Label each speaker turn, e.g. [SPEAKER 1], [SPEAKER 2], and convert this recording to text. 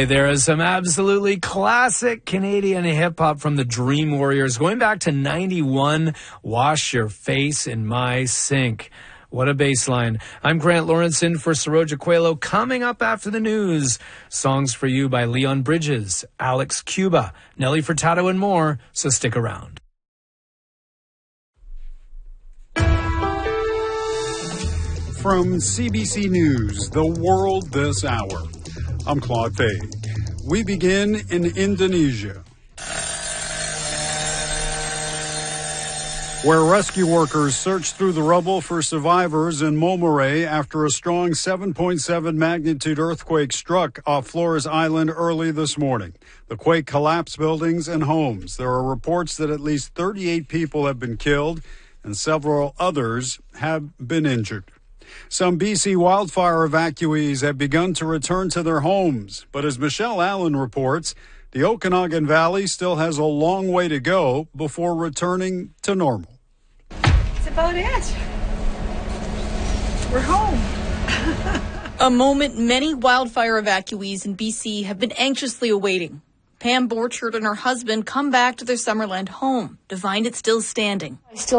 [SPEAKER 1] right, there is some absolutely classic Canadian hip-hop from the Dream Warriors. Going back to 91, Wash Your Face in My Sink. What a bass line. I'm Grant Lawrence in for Saroja Coelho. Coming up after the news, songs for you by Leon Bridges, Alex Cuba, Nelly Furtado, and more, so stick around.
[SPEAKER 2] From CBC News, The World This Hour, I'm Claude Fay. We begin in Indonesia, where rescue workers searched through the rubble for survivors in Momore after a strong 7.7 magnitude earthquake struck off Flores Island early this morning. The quake collapsed buildings and homes. There are reports that at least 38 people have been killed and several others have been injured. Some BC wildfire evacuees have begun to return to their homes, but as Michelle Allen reports, the Okanagan Valley still has a long way to go before returning to normal.
[SPEAKER 3] That's about it. We're home.
[SPEAKER 4] A moment many wildfire evacuees in BC have been anxiously awaiting. Pam Borchard and her husband come back to their Summerland home to find it still standing.
[SPEAKER 5] I still